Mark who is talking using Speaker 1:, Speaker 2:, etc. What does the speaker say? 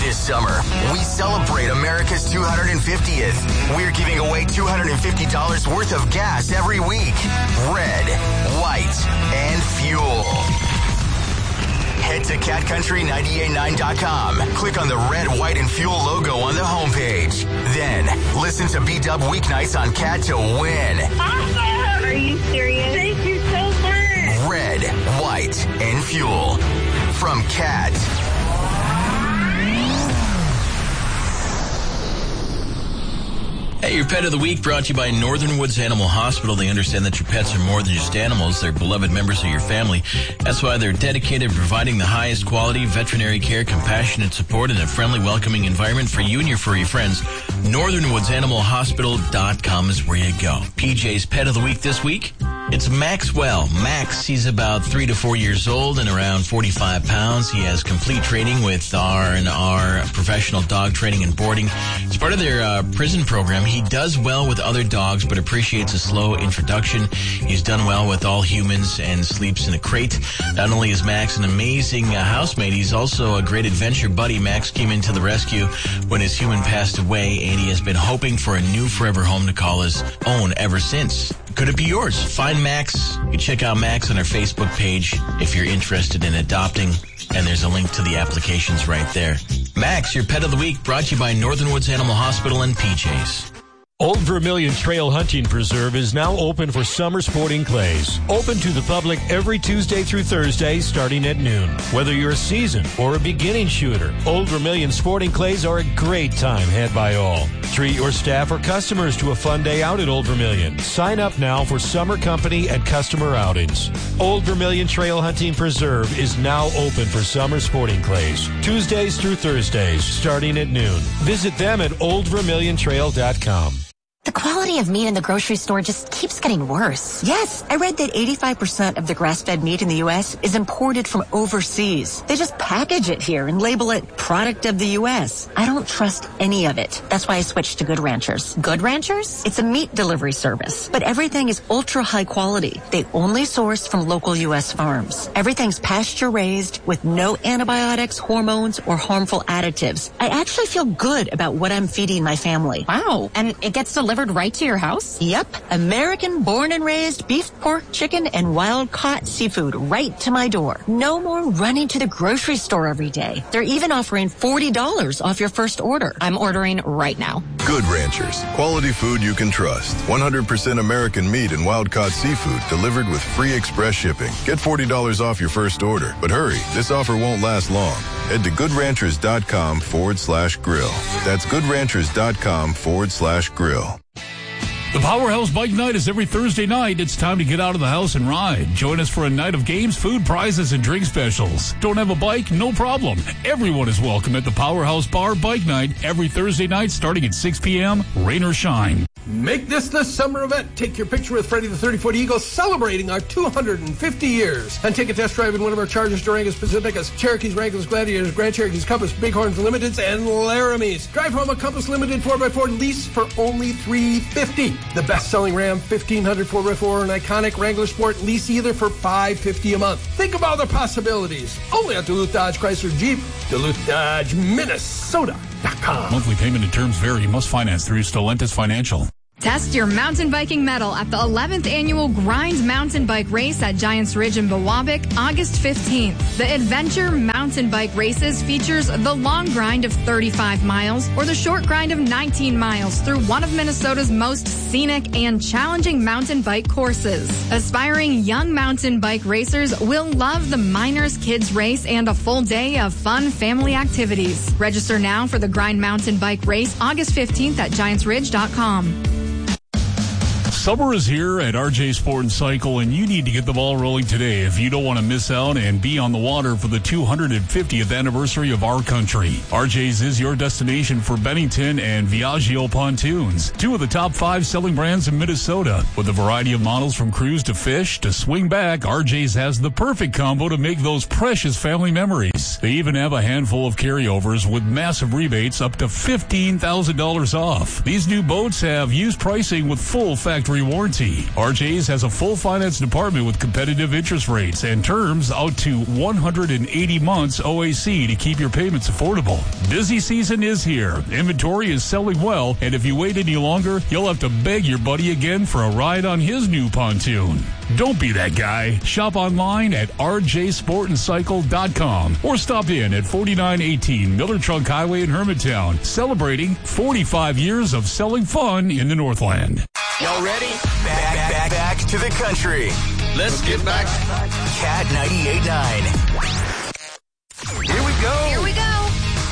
Speaker 1: This summer, we celebrate America's 250th. We're giving away $250 worth of gas every week. Red, white, and fuel. Head to catcountry989.com. Click on the red, white, and fuel logo on the homepage. Then, listen to B-Dub weeknights on Cat to win.
Speaker 2: Awesome! Are you serious? Thank you so much.
Speaker 1: Red, white, and fuel. From Cat.
Speaker 3: Hey, your Pet of the Week brought to you by Northern Woods Animal Hospital. They understand that your pets are more than just animals. They're beloved members of your family. That's why they're dedicated to providing the highest quality veterinary care, compassionate support, and a friendly, welcoming environment for you and your furry friends. NorthernWoodsAnimalHospital.com is where you go. PJ's Pet of the Week this week, it's Maxwell. Max, he's about 3 to 4 years old and around 45 pounds. He has complete training with R&R, professional dog training and boarding. As part of their prison program, he does well with other dogs, but appreciates a slow introduction. He's done well with all humans and sleeps in a crate. Not only is Max an amazing housemate, he's also a great adventure buddy. Max came into the rescue when his human passed away, and he has been hoping for a new forever home to call his own ever since. Could it be yours? Find Max. You can check out Max on our Facebook page if you're interested in adopting, and there's a link to the applications right there. Max, your Pet of the Week, brought to you by Northern Woods Animal Hospital and PJ's.
Speaker 4: Old Vermilion Trail Hunting Preserve is now open for summer sporting clays. Open to the public every Tuesday through Thursday starting at noon. Whether you're a seasoned or a beginning shooter, Old Vermilion sporting clays are a great time had by all. Treat your staff or customers to a fun day out at Old Vermilion. Sign up now for summer company and customer outings. Old Vermilion Trail Hunting Preserve is now open for summer sporting clays. Tuesdays through Thursdays starting at noon. Visit them at oldvermiliontrail.com.
Speaker 5: The quality of meat in the grocery store just keeps getting worse.
Speaker 6: Yes, I read that 85% of the grass-fed meat in the U.S. is imported from overseas. They just package it here and label it product of the U.S. I don't trust any of it. That's why I switched to Good Ranchers.
Speaker 5: Good Ranchers?
Speaker 6: It's a meat delivery service, but everything is ultra high quality. They only source from local U.S. farms. Everything's pasture-raised with no antibiotics, hormones, or harmful additives. I actually feel good about what I'm feeding my family.
Speaker 5: Wow. And it gets delivered right to your house?
Speaker 6: Yep. American born and raised beef, pork, chicken, and wild caught seafood right to my door. No more running to the grocery store every day. They're even offering $40 off your first order.
Speaker 5: I'm ordering right now.
Speaker 7: Good Ranchers. Quality food you can trust. 100% American meat and wild caught seafood delivered with free express shipping. Get $40 off your first order. But hurry, this offer won't last long. Head to goodranchers.com/grill. That's goodranchers.com/grill.
Speaker 8: The Powerhouse Bike Night is every Thursday night. It's time to get out of the house and ride. Join us for a night of games, food, prizes, and drink specials. Don't have a bike? No problem. Everyone is welcome at the Powerhouse Bar Bike Night every Thursday night starting at 6 p.m., rain or shine.
Speaker 9: Make this the summer event. Take your picture with Freddie the 30-Foot Eagle celebrating our 250 years. And take a test drive in one of our Chargers, Durangos, Pacificas, Cherokees, Wranglers, Gladiators, Grand Cherokees, Compass, Bighorns, Limiteds, and Laramies. Drive home a Compass Limited 4x4 lease for only $350. The best-selling Ram 1500 4x4 and iconic Wrangler Sport lease either for $550 a month. Think of all the possibilities. Only at Duluth Dodge Chrysler Jeep, Duluth Dodge, Minnesota.com.
Speaker 8: Monthly payment and terms vary. Must finance through Stellantis Financial.
Speaker 10: Test your mountain biking mettle at the 11th annual Grind Mountain Bike Race at Giants Ridge in Biwabik, August 15th. The Adventure Mountain Bike Races features the long grind of 35 miles or the short grind of 19 miles through one of Minnesota's most scenic and challenging mountain bike courses. Aspiring young mountain bike racers will love the Miners Kids Race and a full day of fun family activities. Register now for the Grind Mountain Bike Race August 15th at GiantsRidge.com.
Speaker 8: Summer is here at RJ Sport and Cycle, and you need to get the ball rolling today if you don't want to miss out and be on the water for the 250th anniversary of our country. RJ's is your destination for Bennington and Viaggio pontoons, two of the top 5 selling brands in Minnesota. With a variety of models from cruise to fish to swing back, RJ's has the perfect combo to make those precious family memories. They even have a handful of carryovers with massive rebates up to $15,000 off. These new boats have used pricing with full factory factory warranty. RJ's has a full finance department with competitive interest rates and terms out to 180 months OAC to keep your payments affordable. Busy season is here. Inventory is selling well, and if you wait any longer, you'll have to beg your buddy again for a ride on his new pontoon. Don't be that guy. Shop online at rjsportandcycle.com or stop in at 4918 Miller Trunk Highway in Hermantown, celebrating 45 years of selling fun in the Northland.
Speaker 1: Y'all ready? Back to the country.
Speaker 11: Let's get back.
Speaker 1: Cat 98.9.
Speaker 11: Here we go.